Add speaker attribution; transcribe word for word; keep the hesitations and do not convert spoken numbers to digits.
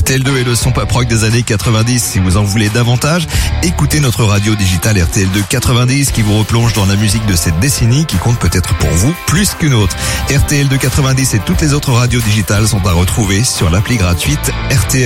Speaker 1: R T L deux est le son pop rock des années quatre-vingt-dix. Si vous en voulez davantage, écoutez notre radio digitale R T L deux quatre-vingt-dix qui vous replonge dans la musique de cette décennie qui compte peut-être pour vous plus qu'une autre. R T L deux quatre-vingt-dix et toutes les autres radios digitales sont à retrouver sur l'appli gratuite R T L.